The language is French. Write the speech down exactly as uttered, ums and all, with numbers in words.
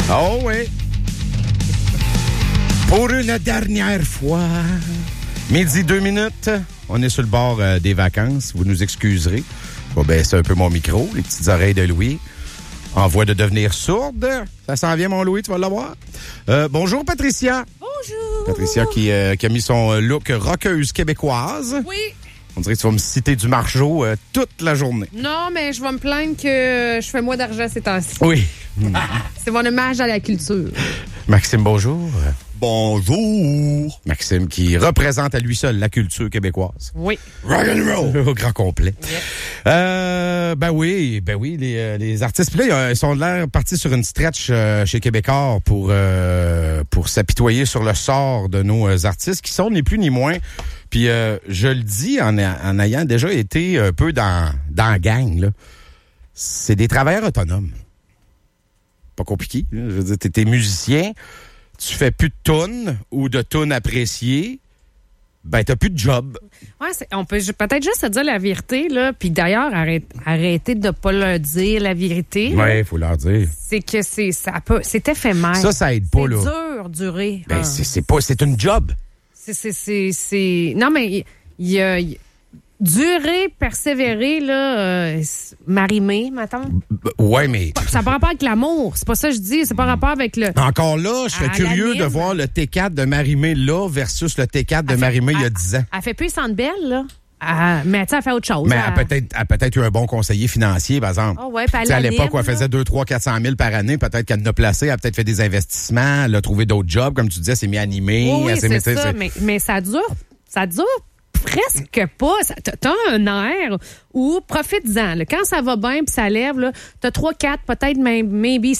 Oh oui. Pour une dernière fois. Midi, deux minutes. On est sur le bord euh, des vacances. Vous nous excuserez. Je vais baisser un peu mon micro, les petites oreilles de Louis. En voie de devenir sourde. Ça s'en vient, mon Louis, tu vas l'avoir. Euh, bonjour, Patricia. Bonjour. Patricia qui, euh, qui a mis son look rockeuse québécoise. Oui. On dirait que tu vas me citer du Marjo euh, toute la journée. Non, mais je vais me plaindre que je fais moins d'argent ces temps-ci. Oui. C'est mon hommage à la culture. Maxime, bonjour. Bonjour. Maxime qui représente à lui seul la culture québécoise. Oui. Rock and roll. Au grand complet. Yeah. Euh, ben oui, ben oui, les, euh, les artistes. Puis là, ils sont l'air partis sur une stretch euh, chez Québécois pour euh, pour s'apitoyer sur le sort de nos euh, artistes qui sont ni plus ni moins. Puis euh, je le dis en, en ayant déjà été un peu dans dans la gang là. C'est des travailleurs autonomes. Pas compliqué. Là. Je veux dire, t'es, t'es musicien, tu fais plus de tunes ou de tunes appréciées. Ben, t'as plus de job. Ouais, c'est, on peut peut-être juste se dire la vérité, là. Puis d'ailleurs, arrête, arrêtez de pas leur dire la vérité. Ouais, il faut leur dire. C'est que c'est, ça peut, c'est éphémère. Ça, ça aide pas, c'est là. C'est dur, durer. Ben, ah. c'est, c'est pas, c'est une job. C'est, c'est, c'est, c'est... Non, mais il y a... Y... Durer, persévérer, là, euh, m'arrimer, mettons. B- ouais, mais... Ça n'a pas rapport avec l'amour. C'est pas ça que je dis. C'est pas rapport avec le... Encore là, je serais À curieux l'anime. de voir le T quatre de Marimé là versus le T quatre de Elle fait- Marimé il y a elle- dix ans. Elle fait plus Centre Belle, là. Elle- mais tu sais, elle fait autre chose. Mais Elle- elle a peut-être, elle a peut-être eu un bon conseiller financier, par exemple. Ah ouais, puis elle Tu sais, à l'anime, l'époque où elle là. faisait deux, trois, quatre cent mille par année, peut-être qu'elle en a placé, elle a peut-être fait des investissements, elle a trouvé d'autres jobs, comme tu disais, elle s'est mis à animer. Oui, oui, elle s'est c'est mis- ça. c'est- Mais, mais ça dure... Ça dure presque pas. Ça- T'as t'as un air où, profite-en. là. Quand ça va bien puis ça lève, là, t'as trois, quatre, peut-être même, maybe